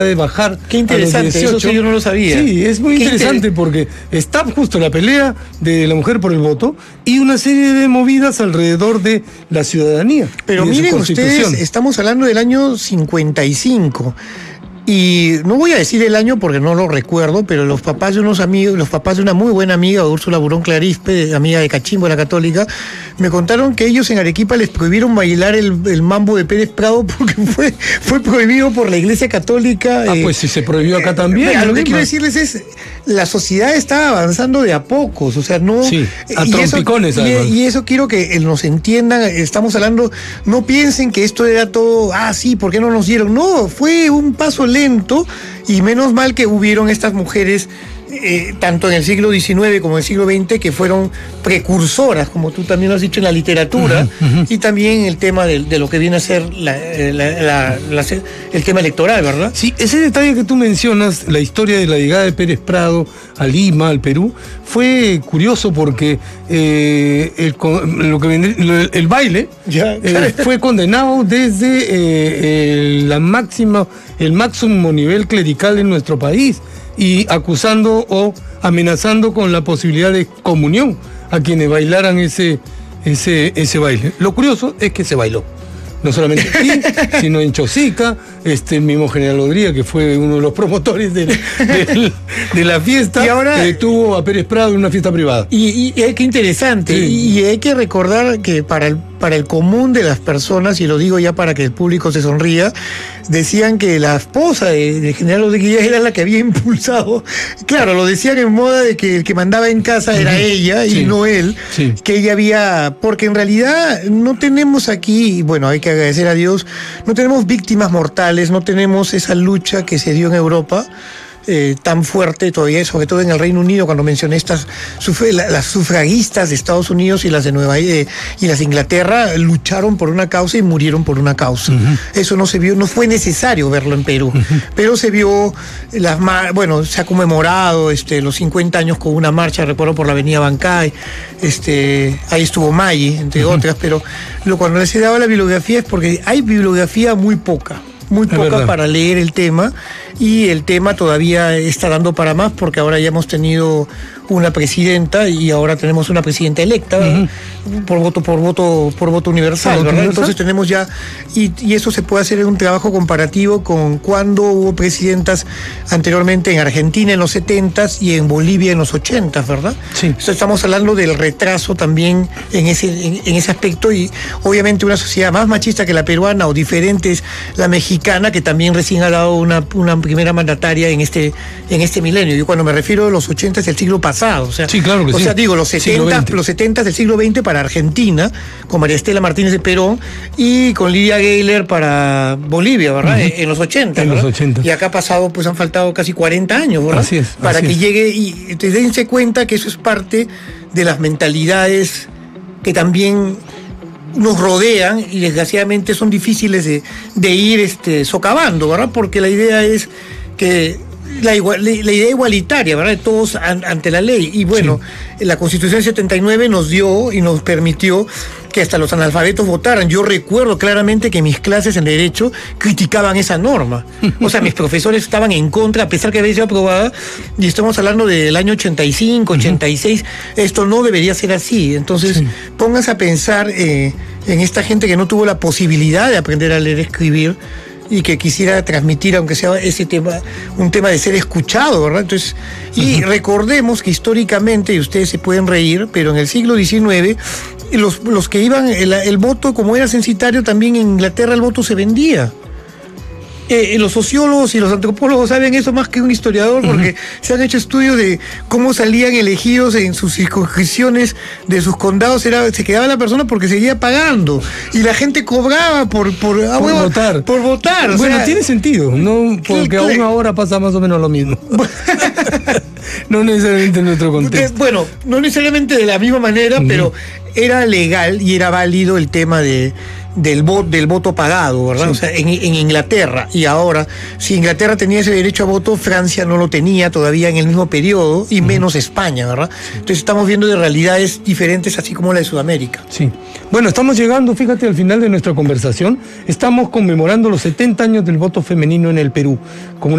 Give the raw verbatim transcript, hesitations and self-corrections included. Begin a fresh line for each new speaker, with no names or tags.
de bajar.
Qué interesante,
a los dieciocho.
Eso sí yo no lo sabía.
Sí, es muy
Qué
interesante
inter...
porque está justo la pelea de la mujer por el voto y una serie de movidas alrededor de la ciudadanía.
Pero miren ustedes, estamos hablando del año cincuenta y cinco. Y no voy a decir el año porque no lo recuerdo, pero los papás de unos amigos, los papás de una muy buena amiga, Úrsula Burón Clarispe, amiga de Cachimbo, la católica, me contaron que ellos en Arequipa les prohibieron bailar el, el mambo de Pérez Prado porque fue, fue prohibido por la Iglesia Católica.
Ah,
eh,
pues si se prohibió acá también.
Eh, lo que quiero decirles es, la sociedad está avanzando de a pocos, o sea, no...
Sí, a
y
trompicones.
Eso, y, y eso quiero que nos entiendan, estamos hablando, no piensen que esto era todo, ah, sí, ¿por qué no nos dieron? No, fue un paso lento y menos mal que hubieron estas mujeres eh, tanto en el siglo diecinueve como en el siglo veinte que fueron precursoras, como tú también lo has dicho, en la literatura uh-huh, uh-huh. y también en el tema de, de lo que viene a ser la, la, la, la, el tema electoral, ¿verdad?
Sí, ese detalle que tú mencionas, la historia de la llegada de Pérez Prado a Lima, al Perú, fue curioso porque eh, el, lo que vendría, el baile
ya,
eh, fue condenado desde eh, el, la máxima, el máximo nivel clerical en nuestro país y acusando o amenazando con la posibilidad de comunión a quienes bailaran ese, ese, ese baile. Lo curioso es que se bailó. No solamente aquí, sino en Chosica, este, el mismo General Odría, que fue uno de los promotores de, de, de la fiesta,
y ahora,
que tuvo a Pérez Prado en una fiesta privada.
Y, y, y qué interesante, sí. y, y hay que recordar que para el, para el común de las personas, y lo digo ya para que el público se sonría, decían que la esposa de, de General Odría era la que había impulsado, claro, lo decían en moda de que el que mandaba en casa era ella y sí. no él,
sí.
que ella había, porque en realidad no tenemos aquí, bueno, hay que agradecer a Dios, no tenemos víctimas mortales, no tenemos esa lucha que se dio en Europa, Eh, tan fuerte todavía, sobre todo en el Reino Unido, cuando mencioné estas sufre, la, las sufragistas de Estados Unidos y las de Nueva eh, y las de Inglaterra lucharon por una causa y murieron por una causa. Uh-huh. Eso no se vio, no fue necesario verlo en Perú, uh-huh. pero se vio las bueno, se ha conmemorado este, los cincuenta años con una marcha, recuerdo, por la avenida Bancay, este, ahí estuvo Maggi, entre uh-huh. otras, pero lo, cuando les he dado la bibliografía es porque hay bibliografía muy poca. muy poca para leer el tema, y el tema todavía está dando para más porque ahora ya hemos tenido una presidenta y ahora tenemos una presidenta electa uh-huh. por voto por voto por voto universal, ¿verdad? Universal? Entonces tenemos ya y, y eso se puede hacer en un trabajo comparativo con cuando hubo presidentas anteriormente en Argentina en los setentas y en Bolivia en los ochentas, ¿verdad?
Sí.
Entonces estamos hablando del retraso también en ese en, en ese aspecto, y obviamente una sociedad más machista que la peruana o diferente es la mexicana, que también recién ha dado una, una primera mandataria en este en este milenio. Yo cuando me refiero a los ochentas del siglo pasado, o sea,
sí, claro que
o
sí.
sea, digo, los setenta, los setenta del siglo veinte para Argentina, con María Estela Martínez de Perón, y con Lidia Gayler para Bolivia, ¿verdad? Uh-huh. En los ochenta,
en
¿verdad?
los ochenta.
Y acá ha pasado, pues han faltado casi cuarenta años, ¿verdad?
Así es.
Para
así
que
es.
llegue, y te dense cuenta que eso es parte de las mentalidades que también nos rodean y desgraciadamente son difíciles de, de ir este, socavando, ¿verdad? Porque la idea es que La, igual, la, la idea igualitaria, ¿verdad? De todos an, ante la ley. Y bueno, sí. La Constitución del setenta y nueve nos dio y nos permitió que hasta los analfabetos votaran. Yo recuerdo claramente que mis clases en Derecho criticaban esa norma. O sea, mis profesores estaban en contra, a pesar que había sido aprobada, y estamos hablando del año ochenta y cinco, ochenta y seis, uh-huh. Esto no debería ser así. Entonces, sí. Pónganse a pensar eh, en esta gente que no tuvo la posibilidad de aprender a leer y escribir, y que quisiera transmitir, aunque sea ese tema, un tema de ser escuchado, ¿verdad? Entonces, y uh-huh. recordemos que históricamente, y ustedes se pueden reír, pero en el siglo diecinueve, los, los que iban, el, el voto, como era censitario, también en Inglaterra el voto se vendía. Eh, los sociólogos y los antropólogos saben eso más que un historiador, porque uh-huh. se han hecho estudios de cómo salían elegidos en sus circunscripciones de sus condados. Era, se quedaba la persona porque seguía pagando y la gente cobraba por por, ah,
por
bueno,
votar.
Por votar.
Bueno,
o sea,
tiene sentido, ¿no? Porque aún ahora pasa más o menos lo mismo. No necesariamente en nuestro contexto.
Bueno, no necesariamente de la misma manera, uh-huh. pero era legal y era válido el tema de del voto del voto pagado, ¿verdad? Sí. O sea, en, en Inglaterra. Y ahora, si Inglaterra tenía ese derecho a voto, Francia no lo tenía todavía en el mismo periodo, y uh-huh. menos España, ¿verdad? Sí. Entonces estamos viendo de realidades diferentes, así como la de Sudamérica.
Sí. Bueno, estamos llegando, fíjate, al final de nuestra conversación. Estamos conmemorando los setenta años del voto femenino en el Perú. Como